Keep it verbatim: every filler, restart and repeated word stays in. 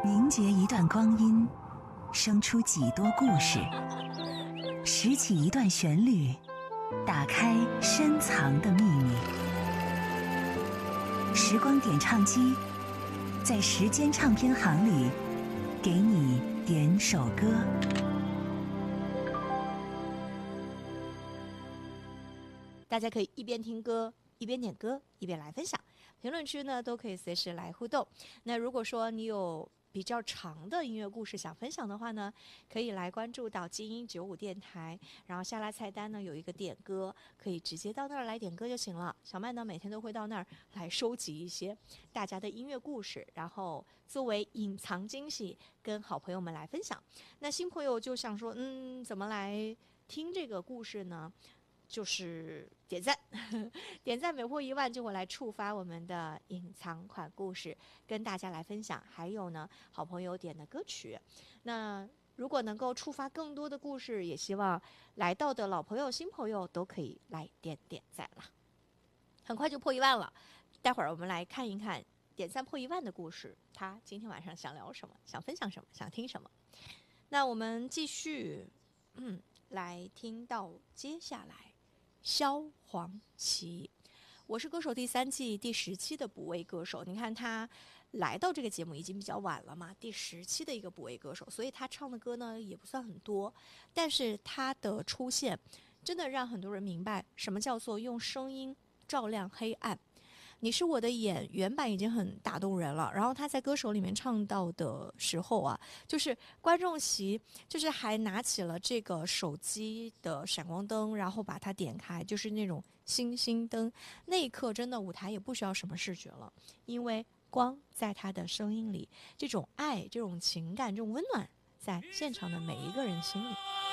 凝结一段光阴，生出几多故事；拾起一段旋律，打开深藏的秘密。时光点唱机，在时间唱片行里，给你点首歌。 大家可以一边听歌一边点歌一边来分享，评论区呢都可以随时来互动。那如果说你有比较长的音乐故事想分享的话呢，可以来关注到精英九五电台，然后下拉菜单呢有一个点歌，可以直接到那儿来点歌就行了。小麦呢每天都会到那儿来收集一些大家的音乐故事，然后作为隐藏惊喜跟好朋友们来分享。那新朋友就想说，嗯，怎么来听这个故事呢？就是点赞，点赞每破一万就会来触发我们的隐藏款故事，跟大家来分享。还有呢，好朋友点的歌曲。那如果能够触发更多的故事，也希望来到的老朋友、新朋友都可以来点点赞了。很快就破一万了，待会儿我们来看一看点赞破一万的故事，他今天晚上想聊什么，想分享什么，想听什么。那我们继续，嗯，来听到接下来。萧煌奇，我是歌手第三季第十期的补位歌手。你看他来到这个节目已经比较晚了嘛，第十期的一个补位歌手，所以他唱的歌呢也不算很多，但是他的出现真的让很多人明白什么叫做用声音照亮黑暗。你是我的眼原版已经很打动人了，然后他在歌手里面唱到的时候啊，就是观众席就是还拿起了这个手机的闪光灯，然后把它点开，就是那种星星灯。那一刻真的舞台也不需要什么视觉了，因为光在他的声音里，这种爱、这种情感、这种温暖在现场的每一个人心里。